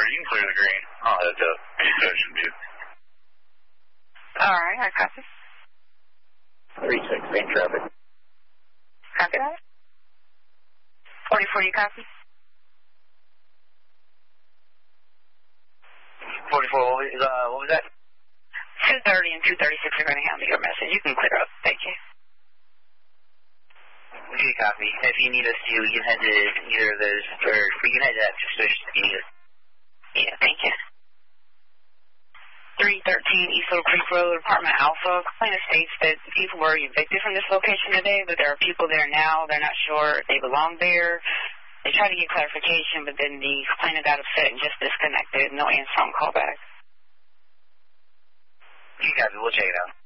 You can clear the green. I'll head to Junction View. All right, I copy. 36, main traffic. Copy that. 44, you copy? 44, what was that? 230 and 236 are going to handle your message. You can clear up. Thank you. Okay, copy. If you need us to, we can head to either of those, or we can head to that station if you need us. Yeah, thank you. 313 East Little Creek Road, Apartment Alpha. Complaint states that people were evicted from this location today, but there are people there now. They're not sure if they belong there. They tried to get clarification, but then the complainant got upset and just disconnected. No answer on callback. You copy. We'll check it out.